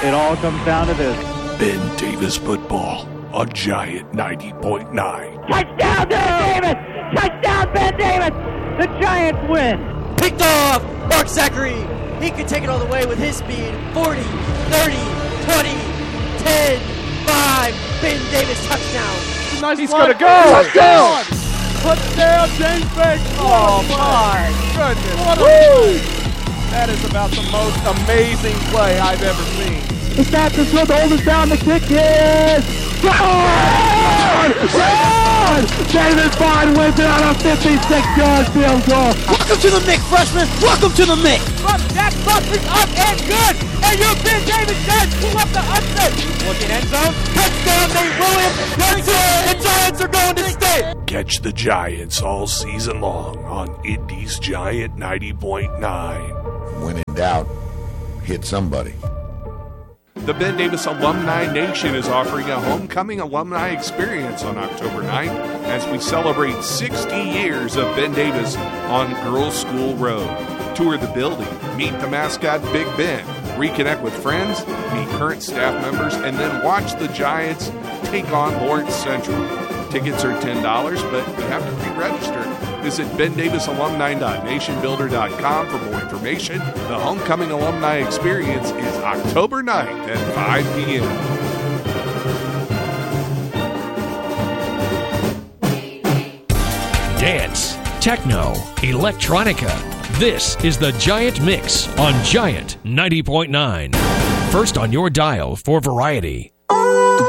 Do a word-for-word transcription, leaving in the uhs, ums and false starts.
It all comes down to this. Ben Davis football on Giant ninety point nine. Touchdown, Ben Davis! Touchdown, Ben Davis! The Giants win! Picked off! Mark Zachary! He could take it all the way with his speed. forty, thirty, twenty, ten, five. Ben Davis touchdown. Nice He's going to go. Touchdown! Touchdown, James Banks. Oh, my goodness. What a play. That is about the most amazing play I've ever seen. The snaps is good. Hold it down. The kick is gone! Gone! David Bond wins it on a fifty-six-yard field goal. Welcome to the mix, freshman. Welcome to the mix. Jack Buckley's up and good! And you Ben Davis does pull up the upset! Looking end zone. Touchdown, Nate Williams! That's it! The Giants are going to state! Catch the Giants all season long on Indy's Giant ninety point nine. When in doubt, hit somebody. The Ben Davis Alumni Nation is offering a homecoming alumni experience on October ninth as we celebrate sixty years of Ben Davis on Girls School Road. Tour the building, meet the mascot Big Ben, reconnect with friends, meet current staff members, and then watch the Giants take on Lawrence Central. Tickets are ten dollars, but you have to pre-register. Visit ben davis alumni dot nation builder dot com for more information. The Homecoming Alumni Experience is October ninth at five p.m. Dance, techno, electronica. This is the Giant Mix on Giant ninety point nine. First on your dial for variety.